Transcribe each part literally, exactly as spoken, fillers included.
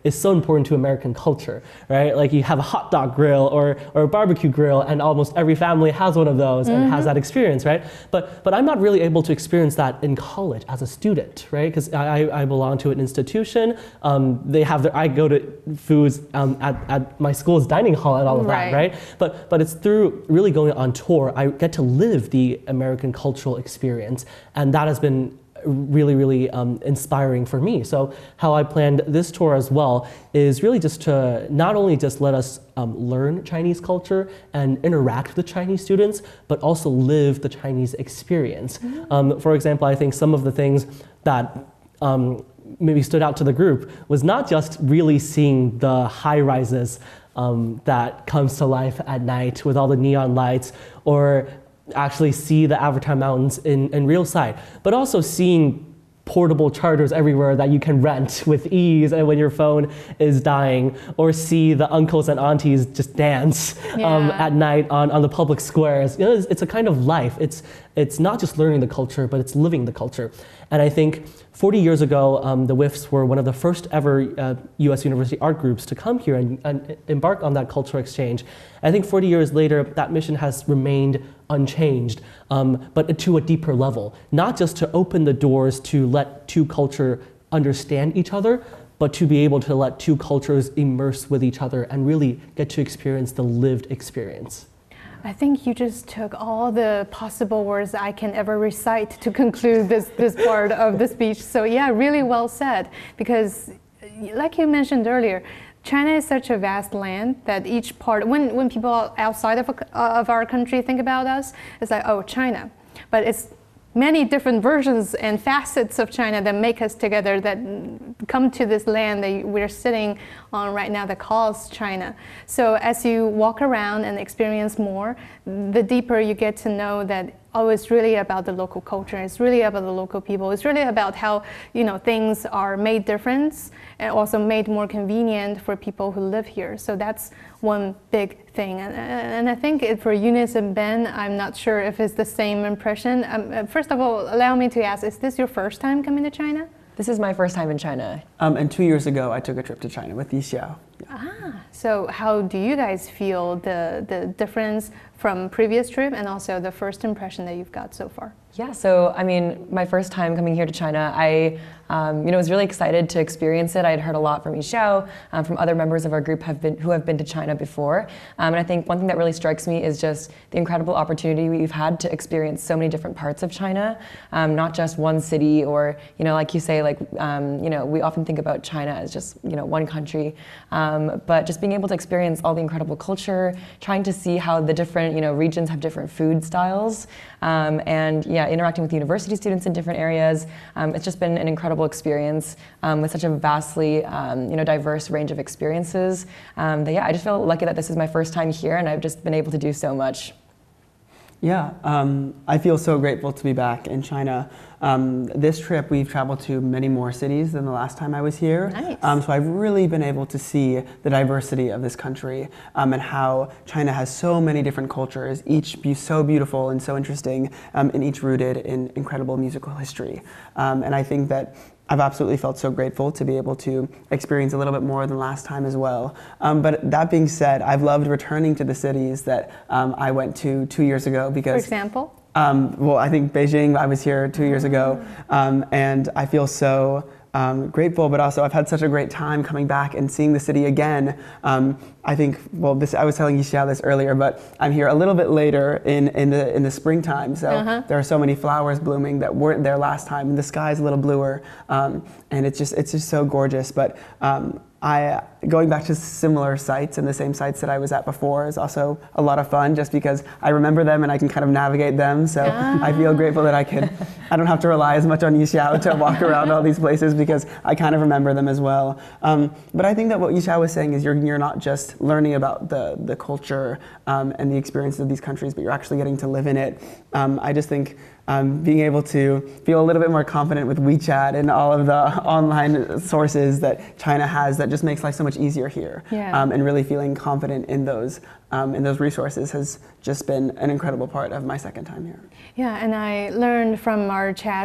is so important to American culture, right? Like you have a hot dog grill or, or a barbecue grill, and almost every family has one of those mm-hmm. and has that experience, right? But, but I'm not really able to experience that in college as a student, right? Because I, I belong to an institution. Um, they have their, I go to foods um, at, at my school's dining hall and all of right. that, right? But, but it's through really going on tour, I get to live the American cultural experience, and that has been really, really um, inspiring for me. So how I planned this tour as well is really just to not only just let us um, learn Chinese culture and interact with the Chinese students, but also live the Chinese experience. Mm-hmm. Um, for example, I think some of the things that um, maybe stood out to the group was not just really seeing the high rises um, that comes to life at night with all the neon lights, or actually see the Avatar Mountains in, in real sight, but also seeing portable chargers everywhere that you can rent with ease and when your phone is dying, or see the uncles and aunties just dance yeah. um, at night on, on the public squares. You know, it's, it's a kind of life. It's, it's not just learning the culture, but it's living the culture. And I think forty years ago, um, the W I Fs were one of the first ever uh, U S university art groups to come here and, and embark on that cultural exchange. I think forty years later, that mission has remained unchanged, um, but to a deeper level. Not just to open the doors to let two cultures understand each other, but to be able to let two cultures immerse with each other and really get to experience the lived experience. I think you just took all the possible words I can ever recite to conclude this, this part of the speech. So yeah, really well said. Because like you mentioned earlier, China is such a vast land that each part, when, when people outside of, of our country think about us, it's like, oh, China. But it's many different versions and facets of China that make us together, that come to this land that we're sitting on right now that calls China. So as you walk around and experience more, the deeper you get to know that, oh, it's really about the local culture, it's really about the local people, it's really about how, you know, things are made different and also made more convenient for people who live here. So that's one big thing. And, and I think it, for Eunice and Ben, I'm not sure if it's the same impression. Um, first of all, allow me to ask, is this your first time coming to China? This is my first time in China. Um, and two years ago, I took a trip to China with Yi Xiao. Yeah. Ah, so how do you guys feel the, the difference from previous trip and also the first impression that you've got so far? Yeah, so I mean, my first time coming here to China, I um, you know, was really excited to experience it. I had heard a lot from Yi Xiao, um, from other members of our group have been, who have been to China before. Um, and I think one thing that really strikes me is just the incredible opportunity we've had to experience so many different parts of China, um, not just one city or, you know, like you say, like, um, you know, we often think about China as just, you know, one country, um, but just being able to experience all the incredible culture, trying to see how the different, you know, regions have different food styles, um, and yeah, interacting with university students in different areas. Um, it's just been an incredible experience um, with such a vastly um, you know, diverse range of experiences. Um, that, yeah, I just feel lucky that this is my first time here and I've just been able to do so much. Yeah, um, I feel so grateful to be back in China. Um, this trip, we've traveled to many more cities than the last time I was here. Nice. Um, so I've really been able to see the diversity of this country um, and how China has so many different cultures, each be so beautiful and so interesting, um, and each rooted in incredible musical history. Um, and I think that I've absolutely felt so grateful to be able to experience a little bit more than last time as well. Um, but that being said, I've loved returning to the cities that um, I went to two years ago because— For example? Um, well, I think Beijing, I was here two years ago, um, and I feel so um, grateful, but also I've had such a great time coming back and seeing the city again. Um, I think, well, this, I was telling Yi Xiao this earlier, but I'm here a little bit later in, in, the, in the springtime, so uh-huh. there are so many flowers blooming that weren't there last time, and the sky's a little bluer, um, and it's just, it's just so gorgeous. But um, I, going back to similar sites and the same sites that I was at before is also a lot of fun, just because I remember them and I can kind of navigate them. So ah. I feel grateful that I could, I don't have to rely as much on Yi Xiao to walk around all these places because I kind of remember them as well. Um, but I think that what Yi Xiao was saying is you're, you're not just learning about the, the culture um, and the experiences of these countries, but you're actually getting to live in it. Um, I just think Um, being able to feel a little bit more confident with WeChat and all of the online sources that China has that just makes life so much easier here. Yeah. Um, and really feeling confident in those um, in those resources has just been an incredible part of my second time here. Yeah, and I learned from our chat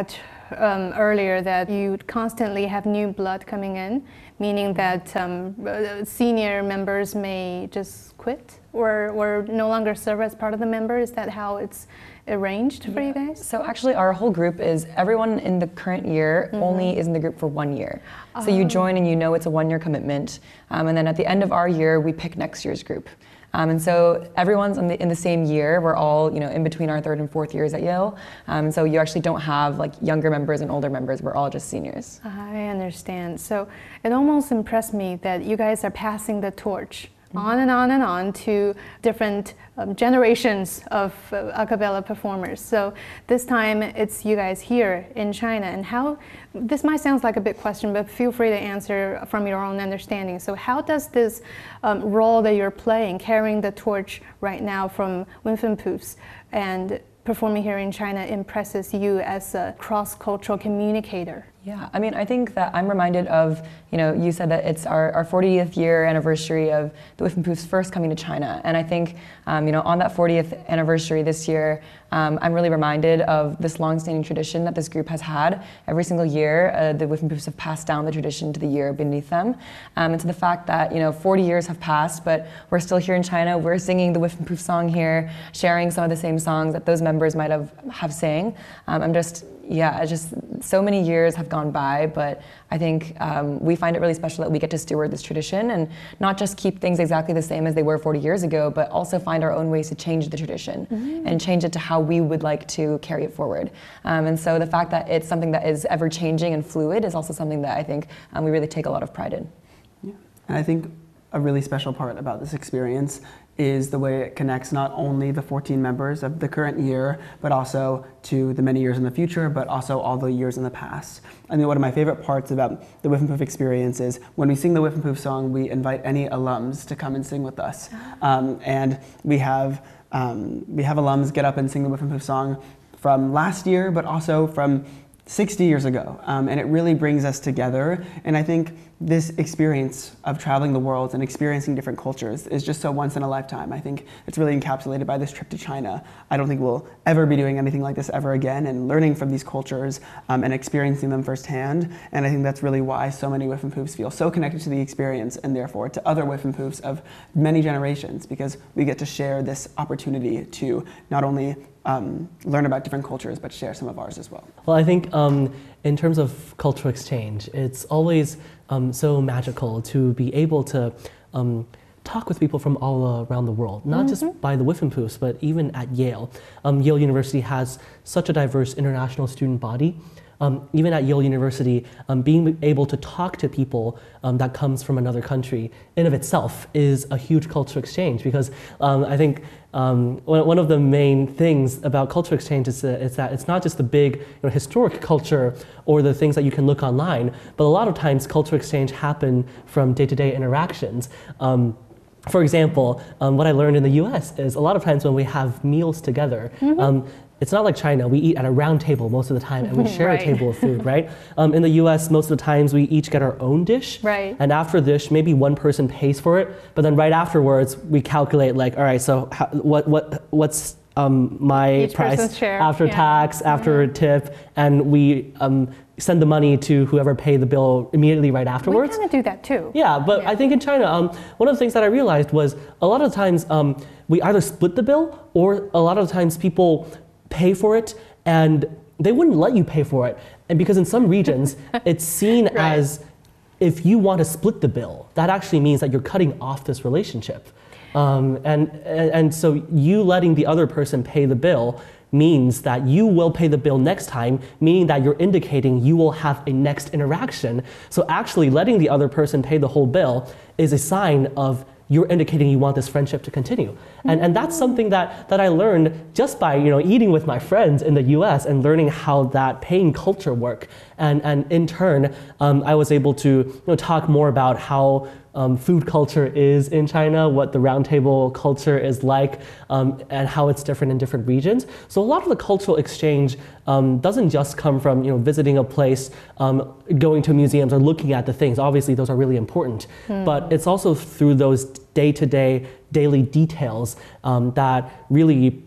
um, earlier that you constantly have new blood coming in, meaning that um, senior members may just quit or, or no longer serve as part of the member. Is that how it's arranged for Yeah. you guys? So actually our whole group is, everyone in the current year Mm-hmm. only is in the group for one year. So you join and you know it's a one year commitment. Um, and then at the end of our year, we pick next year's group. Um, and so everyone's in the, in the same year. We're all, you know, in between our third and fourth years at Yale. Um, so you actually don't have like younger members and older members. We're all just seniors. I understand. So it almost impressed me that you guys are passing the torch on and on and on to different um, generations of uh, a cappella performers. So this time it's you guys here in China. And how, this might sound like a big question, but feel free to answer from your own understanding. So how does this um, role that you're playing, carrying the torch right now from Winfenpoofs and performing here in China, impresses you as a cross-cultural communicator? Yeah, I mean, I think that I'm reminded of, you know, you said that it's our, our fortieth year anniversary of the Winfenpoofs first coming to China. And I think, um, you know, on that fortieth anniversary this year, um, I'm really reminded of this long-standing tradition that this group has had. Every single year, uh, the Winfenpoofs have passed down the tradition to the year beneath them. Um, and to the fact that, you know, forty years have passed, but we're still here in China, we're singing the Winfenpoof song here, sharing some of the same songs that those members might have, have sang. Um, I'm just, yeah, it's just so many years have gone by, but I think um, we find it really special that we get to steward this tradition and not just keep things exactly the same as they were forty years ago, but also find our own ways to change the tradition mm-hmm. and change it to how we would like to carry it forward. Um, and so the fact that it's something that is ever changing and fluid is also something that I think um, we really take a lot of pride in. Yeah. And I think a really special part about this experience is the way it connects not only the fourteen members of the current year, but also to the many years in the future, but also all the years in the past. I mean, one of my favorite parts about the Winfenpoof experience is when we sing the Winfenpoof song, we invite any alums to come and sing with us. Um, and we have, um, we have alums get up and sing the Winfenpoof song from last year, but also from sixty years ago. Um, and it really brings us together. And I think this experience of traveling the world and experiencing different cultures is just so once in a lifetime. I think it's really encapsulated by this trip to China. I don't think we'll ever be doing anything like this ever again, and learning from these cultures um, and experiencing them firsthand. And I think that's really why so many Winfenpoofs feel so connected to the experience and therefore to other Winfenpoofs of many generations, because we get to share this opportunity to not only um, learn about different cultures, but share some of ours as well. Well, I think um, in terms of cultural exchange, it's always um, so magical to be able to um, talk with people from all around the world, not mm-hmm. just by the Winfenpoofs, but even at Yale. Um, Yale University has such a diverse international student body. Um, even at Yale University, um, being able to talk to people um, that comes from another country in of itself is a huge cultural exchange, because um, I think um, one, one of the main things about cultural exchange is, uh, is that it's not just the big you know, historic culture or the things that you can look online, but a lot of times cultural exchange happen from day-to-day interactions. Um, for example, um, what I learned in the U S is a lot of times when we have meals together, mm-hmm. um, it's not like China. We eat at a round table most of the time, and we share right. a table of food, right? Um, in the U S, most of the times we each get our own dish, right. and after this, maybe one person pays for it, but then right afterwards, we calculate like, all right, so how, what what what's um, my each price share. after yeah. tax, after mm-hmm. tip, and we um, send the money to whoever paid the bill immediately right afterwards. We kind of do that too. Yeah, but yeah. I think in China, um, one of the things that I realized was a lot of times um, we either split the bill, or a lot of times people pay for it, and they wouldn't let you pay for it. And because in some regions, it's seen right. as if you want to split the bill, that actually means that you're cutting off this relationship. Um, and, and, and so you letting the other person pay the bill means that you will pay the bill next time, meaning that you're indicating you will have a next interaction. So actually letting the other person pay the whole bill is a sign of you're indicating you want this friendship to continue. And, and that's something that, that I learned just by you know, eating with my friends in the U S and learning how that paying culture work. And, and in turn, um, I was able to you know, talk more about how um, food culture is in China, what the roundtable culture is like, um, and how it's different in different regions. So a lot of the cultural exchange um, doesn't just come from you know, visiting a place, um, going to museums, or looking at the things. Obviously, those are really important. Mm. But it's also through those day-to-day, daily details um, that really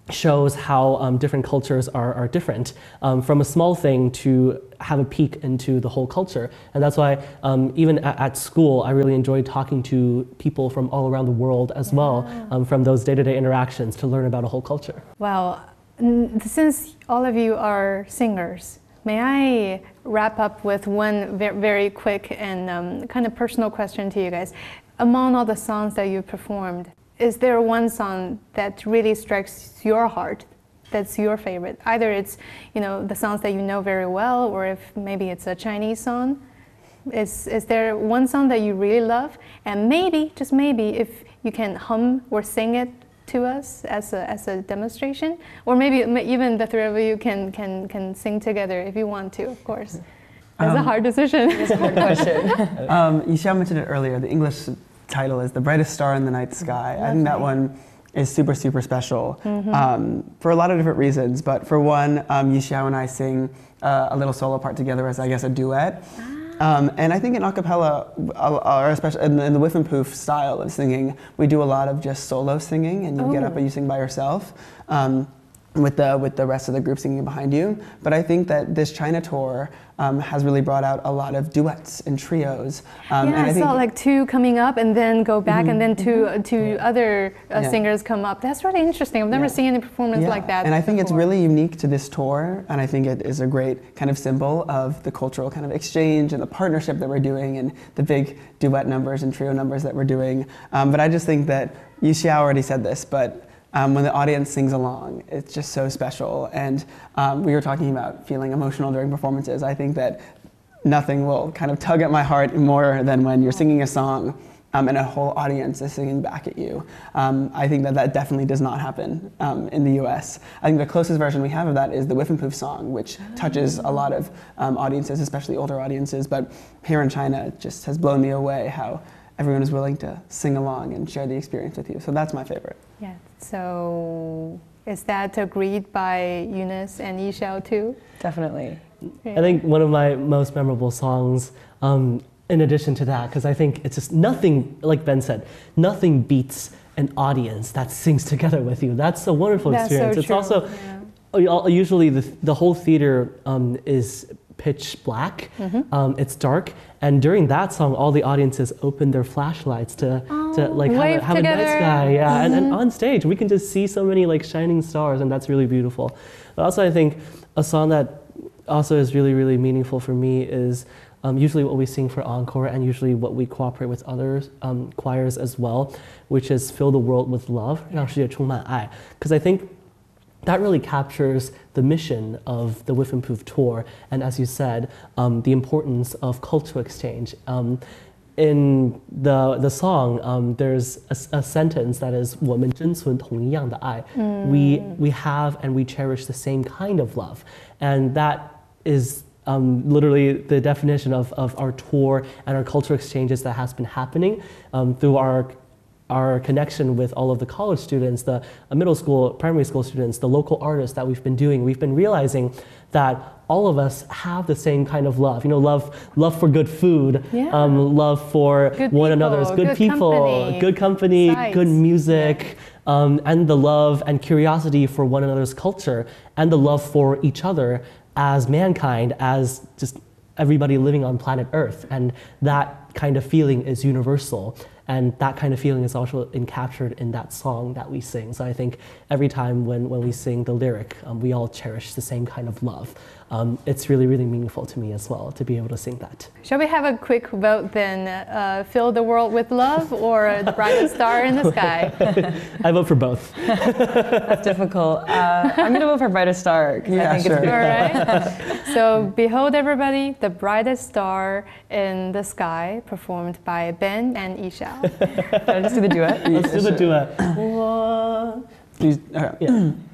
shows how um, different cultures are, are different, um, from a small thing to have a peek into the whole culture. And that's why um, even at, at school, I really enjoyed talking to people from all around the world as Yeah. well, um, from those day-to-day interactions to learn about a whole culture. Well, n- since all of you are singers, may I wrap up with one ve- very quick and um, kind of personal question to you guys? Among all the songs that you performed, is there one song that really strikes your heart, that's your favorite? Either it's, you know, the songs that you know very well, or if maybe it's a Chinese song. Is, is there one song that you really love? And maybe, just maybe, if you can hum or sing it to us as a, as a demonstration, or maybe even the three of you can, can, can sing together if you want to, of course. That's Um, a hard decision. It's a hard question. Um, Yixiao mentioned it earlier. The English title is The Brightest Star in the Night Sky. I think that Lovely. one is super, super special Mm-hmm. um, for a lot of different reasons. But for one, um, Yixiao and I sing uh, a little solo part together as, I guess, a duet. Ah. Um, and I think in a cappella, uh, or especially in the, in the whiff and poof style of singing, we do a lot of just solo singing, and you get up Oh. and you sing by yourself. Um, with the with the rest of the group singing behind you. But I think that this China tour um, has really brought out a lot of duets and trios. Um, Yeah, and I, I think saw like two coming up and then go back, and then two uh, two other uh, Yeah. singers come up. That's really interesting. I've never Yeah. seen any performance yeah. like that. And I think it's before. really unique to this tour, and I think it is a great kind of symbol of the cultural kind of exchange and the partnership that we're doing, and the big duet numbers and trio numbers that we're doing. Um, but I just think that Yixiao already said this, but Um, when the audience sings along, it's just so special. And um, we were talking about feeling emotional during performances. I think that nothing will kind of tug at my heart more than when you're singing a song um, and a whole audience is singing back at you. Um, I think that that definitely does not happen um, in the U S. I think the closest version we have of that is the Whiff and Poof song, which touches a lot of um, audiences, especially older audiences. But here in China, it just has blown me away how everyone is willing to sing along and share the experience with you. So that's my favorite. Yeah. So is that agreed by Eunice and Yixiao too? Definitely. I think one of my most memorable songs, um, in addition to that, because I think it's just nothing, like Ben said, nothing beats an audience that sings together with you. That's a wonderful That's so experience. It's true. also, uh, usually the, the whole theater um, is pitch black, um, it's dark, and during that song, all the audiences open their flashlights to, to like have, wave a, have a night together. sky, yeah, and, and on stage we can just see so many like shining stars, and that's really beautiful. But also I think a song that also is really, really meaningful for me is um, usually what we sing for encore, and usually what we cooperate with other um, choirs as well, which is Fill the World with Love, 让世界充满爱. Because I think that really captures the mission of the Whiff and Poof tour, and as you said, um, the importance of cultural exchange. Um, in the the song, um, there's a, a sentence that is 我们珍存同一样的爱. We we have and we cherish the same kind of love, and that is um, literally the definition of, of our tour and our cultural exchanges that has been happening um, through our our connection with all of the college students, the uh, middle school, primary school students, the local artists that we've been doing. We've been realizing that all of us have the same kind of love. You know, love, love for good food, Yeah. um, love for Good one people, another's good, good people, company, good company, sights. good music, um, and the love and curiosity for one another's culture, and the love for each other as mankind, as just everybody living on planet Earth. And that kind of feeling is universal. And that kind of feeling is also encaptured in that song that we sing. So I think every time when, when we sing the lyric, um, we all cherish the same kind of love. Um, it's really, really meaningful to me as well to be able to sing that. Shall we have a quick vote then? Uh, fill the world with love or the brightest star in the sky? I vote for both. That's difficult. Uh, I'm going to vote for Brightest Star. 'Cause Yeah, I think sure. it's All right. So behold everybody, the brightest star in the sky, performed by Ben and Yixiao. Can I just do the duet? Let's do the duet. Please, okay. Yeah.